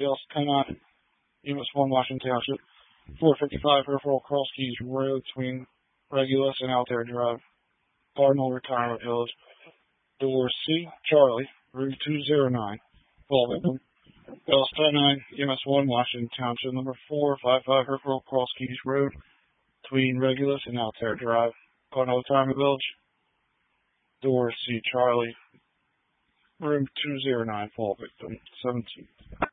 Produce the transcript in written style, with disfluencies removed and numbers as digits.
Gales 10-9, Enos 1, Washington Township, 455 Hereford Cross Keys Road between Regulus and Altair Drive, Cardinal Retirement Village, Door C, Charlie, room 209, fall victim. Gales 10-9, Enos 1, Washington Township, number 455 Hereford Cross Keys Road between Regulus and Altair Drive, Cardinal Retirement Village, Door C, Charlie, room 209, fall victim, 17.